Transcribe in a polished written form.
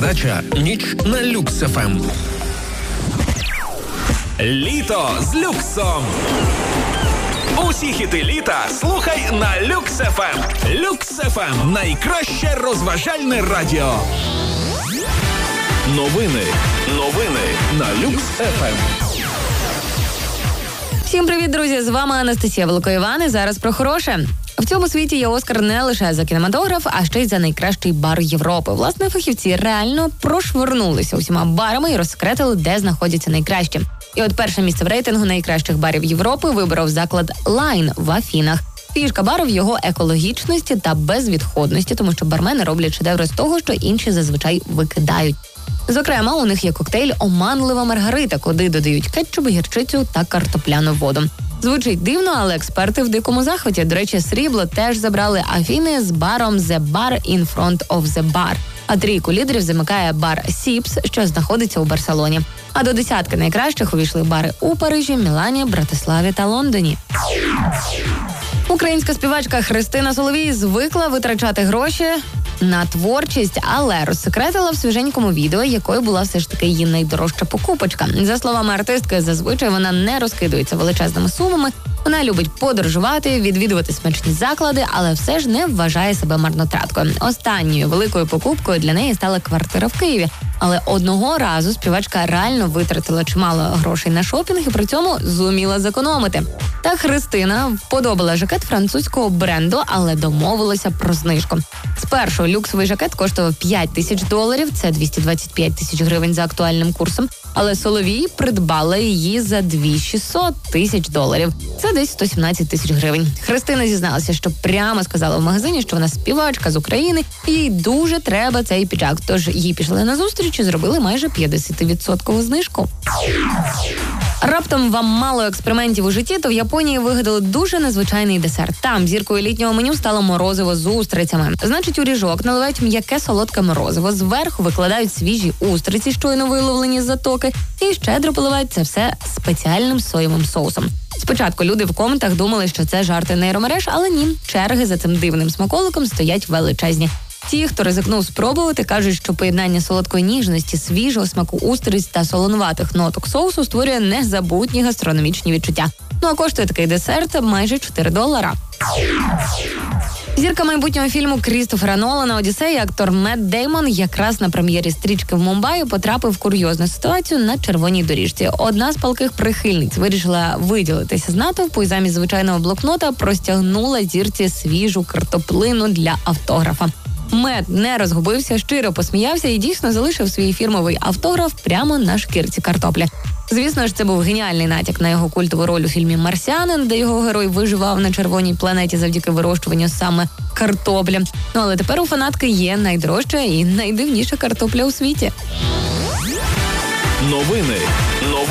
передача «Ніч на Люкс ФМ». Літо з люксом. Усі хіти літа слухай на Люкс ФМ. Люкс ФМ – найкраще розважальне радіо. Новини на Люкс ФМ. Всім привіт, друзі! З вами Анастасія Великоїван і зараз про хороше. В цьому світі є Оскар не лише за кінематограф, а ще й за найкращий бар Європи. Власне, фахівці реально прошвирнулися усіма барами і розсекретили, де знаходяться найкращі. І от перше місце в рейтингу найкращих барів Європи виборов заклад «Лайн» в Афінах. Фішка бару в його екологічності та безвідходності, тому що бармени роблять шедеври з того, що інші зазвичай викидають. Зокрема, у них є коктейль «Оманлива Маргарита», куди додають кетчуп, гірчицю та картопляну воду. Звучить дивно, але експерти в дикому захваті. До речі, срібло теж забрали Афіни з баром «The Bar in Front of the Bar». А трійку лідерів замикає бар «Сіпс», що знаходиться у Барселоні. А до десятки найкращих увійшли бари у Парижі, Мілані, Братиславі та Лондоні. Українська співачка Христина Соловій звикла витрачати гроші на творчість, але розсекретила в свіженькому відео, якою була все ж таки її найдорожча покупочка. За словами артистки, зазвичай вона не розкидується величезними сумами. Вона любить подорожувати, відвідувати смачні заклади, але все ж не вважає себе марнотраткою. Останньою великою покупкою для неї стала квартира в Києві. Але одного разу співачка реально витратила чимало грошей на шопінг і при цьому зуміла зекономити. Та Христина вподобала жакет французького бренду, але домовилася про знижку. Спершу люксовий жакет коштував $5000, це 225 тисяч гривень за актуальним курсом. Але Соловій придбала її за $2600 тисяч. Це десь 117 тисяч гривень. Христина зізналася, що прямо сказала в магазині, що вона співачка з України, і їй дуже треба цей піджак. Тож їй пішли на зустріч і зробили майже 50% знижку. Раптом вам мало експериментів у житті, то в Японії вигадали дуже незвичайний десерт. Там зіркою літнього меню стало морозиво з устрицями. Значить, у ріжок наливають м'яке солодке морозиво, зверху викладають свіжі устриці, щойно виловлені з затоки, і щедро поливають це все спеціальним соєвим соусом. Спочатку люди в коментах думали, що це жарти нейромереж, але ні, черги за цим дивним смаколиком стоять величезні. Ті, хто ризикнув спробувати, кажуть, що поєднання солодкої ніжності, свіжого смаку устриць та солонуватих ноток соусу створює незабутні гастрономічні відчуття. Ну а коштує такий десерт майже $4. Зірка майбутнього фільму Крістофера Нолана «Одіссея», актор Мет Деймон, якраз на прем'єрі стрічки в Мумбаї потрапив в курйозну ситуацію на червоній доріжці. Одна з палких прихильниць вирішила виділитися з натовпу і замість звичайного блокнота простягнула зірці свіжу картоплину для автографа. Мет не розгубився, щиро посміявся і дійсно залишив свій фірмовий автограф прямо на шкірці картоплі. Звісно ж, це був геніальний натяк на його культову роль у фільмі «Марсіанин», де його герой виживав на червоній планеті завдяки вирощуванню саме картоплі. Ну, але тепер у фанатки є найдорожча і найдивніша картопля у світі. Новини